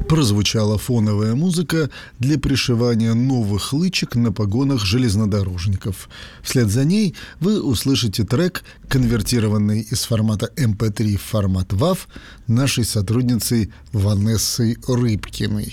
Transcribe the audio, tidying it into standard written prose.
Прозвучала фоновая музыка для пришивания новых лычек на погонах железнодорожников. Вслед за ней вы услышите трек, конвертированный из формата MP3 в формат WAV нашей сотрудницей Ванессой Рыбкиной.